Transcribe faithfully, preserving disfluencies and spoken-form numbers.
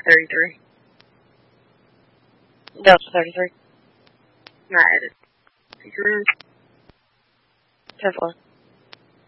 thirty-three. Delta thirty-three. Not edit. Take your room. ten four.